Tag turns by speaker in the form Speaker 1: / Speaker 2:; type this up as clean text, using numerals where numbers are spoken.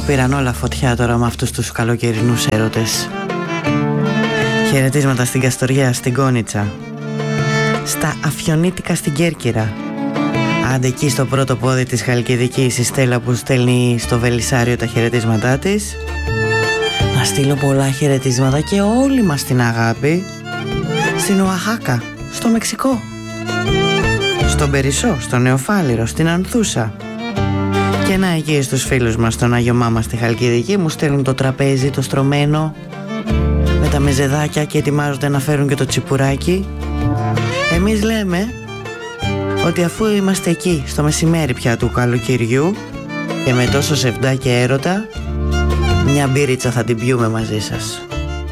Speaker 1: πήραν όλα φωτιά τώρα με αυτούς τους καλοκαιρινούς έρωτες. Χαιρετίσματα στην Καστοριά, στην Κόνιτσα, στα Αφιονίτικα στην Κέρκυρα. Άντε εκεί στο πρώτο πόδι της Χαλκιδικής η Στέλλα που στέλνει στο Βελισσάριο τα χαιρετίσματά της. Να στείλω πολλά χαιρετίσματα και όλη μας την αγάπη στην Οαχάκα, στο Μεξικό, στον Περισσό, στο Νεοφάλιρο, στην Ανθούσα. Και να εκεί στους φίλους μας, στον Άγιο Μάμα στη Χαλκιδική, μου στέλνουν το τραπέζι, το στρωμένο με τα μεζεδάκια και ετοιμάζονται να φέρουν και το τσιπουράκι. Εμείς λέμε ότι αφού είμαστε εκεί στο μεσημέρι πια του καλοκαιριού και με τόσο σεφντά και έρωτα, μια μπύριτσα θα την πιούμε μαζί σας.